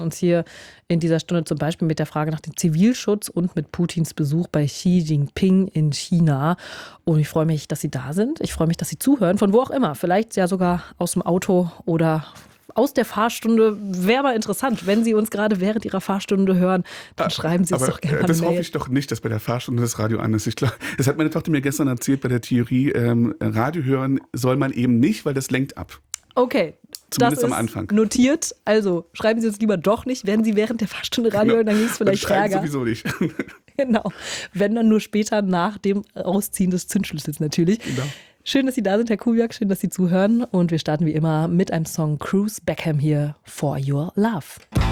uns hier in dieser Stunde zum Beispiel mit der Frage nach dem Zivilschutz und mit Putins Besuch bei Xi Jinping in China. Und ich freue mich, dass Sie da sind. Ich freue mich, dass Sie zuhören, von wo auch immer. Vielleicht ja sogar aus dem Auto oder aus der Fahrstunde. Wäre mal interessant, wenn Sie uns gerade während Ihrer Fahrstunde hören, dann schreiben Sie uns doch gerne mal das eine Mail. hoffe ich doch nicht, dass bei der Fahrstunde das Radio an ist. Das hat meine Tochter mir gestern erzählt bei der Theorie. Radio hören soll man eben nicht, weil das lenkt ab. Okay, zumindest das am Anfang. Ist notiert. Also schreiben Sie uns lieber doch nicht, wenn Sie während der Fahrstunde Radio hören, dann gibt es vielleicht Ärger. Sowieso nicht. Genau, wenn dann nur später nach dem Ausziehen des Zündschlüssels natürlich. Genau. Schön, dass Sie da sind, Herr Kubiak, schön, dass Sie zuhören. Und wir starten wie immer mit einem Song Cruise Beckham hier, For Your Love.